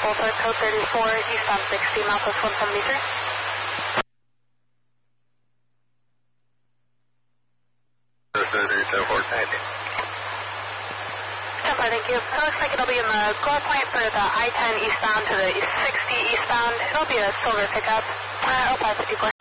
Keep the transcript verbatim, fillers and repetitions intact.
available for code thirty-four, eastbound sixty, Southwest one seventy-three. ten four, thank you. ten four, thank you. It looks like it'll be in the goal point for the I ten eastbound to the sixty eastbound. It'll be a silver pickup. Uh, oh five fifty-four.